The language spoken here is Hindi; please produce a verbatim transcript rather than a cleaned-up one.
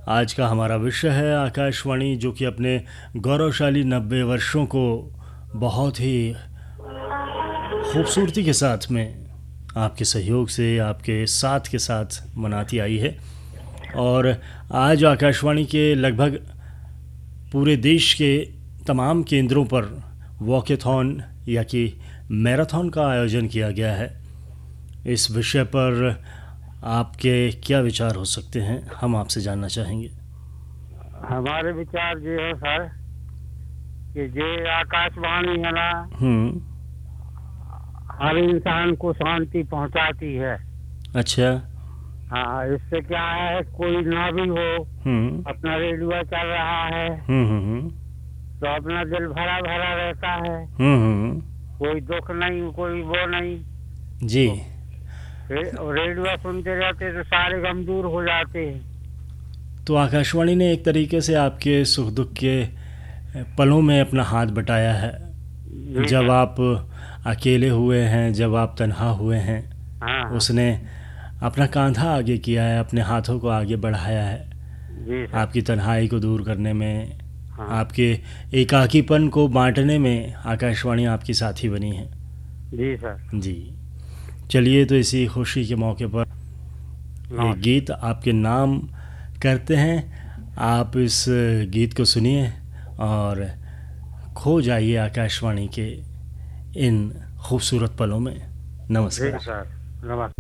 आज का हमारा विषय है आकाशवाणी, जो कि अपने गौरवशाली नब्बे वर्षों को बहुत ही खूबसूरती के साथ में आपके सहयोग से, आपके साथ के साथ मनाती आई है। और आज आकाशवाणी के लगभग पूरे देश के तमाम केंद्रों पर वॉकेथॉन या कि मैराथन का आयोजन किया गया है। इस विषय पर आपके क्या विचार हो सकते हैं, हम आपसे जानना चाहेंगे। हमारे विचार ये है सर कि ये आकाशवाणी है ना, हम्म। हर इंसान को शांति पहुंचाती है। अच्छा। हाँ, इससे क्या है, कोई ना भी हो, हम्म अपना रेडियो चल रहा है हम्म हम्म तो अपना दिल भरा भरा रहता है। हम्म हम्म, कोई दुख नहीं, कोई वो नहीं। जी। तो रे- रेडियो सुनते रहते तो सारे गम दूर हो जाते हैं। तो आकाशवाणी ने एक तरीके से आपके सुख दुख के पलों में अपना हाथ बटाया है। जी जब सर। आप अकेले हुए हैं, जब आप तन्हा हुए हैं, हाँ हाँ। उसने अपना कांधा आगे किया है, अपने हाथों को आगे बढ़ाया है जी सर। आपकी तन्हाई को दूर करने में, हाँ। आपके एकाकीपन को बांटने में। आकाशवाणी आपकी साथी बनी है। जी सर। जी। चलिए, तो इसी खुशी के मौके पर एक नमस्ते। गीत आपके नाम करते हैं। आप इस गीत को सुनिए और खो जाइए आकाशवाणी के इन खूबसूरत पलों में। जी नमस्कार। सर, नमस्ते।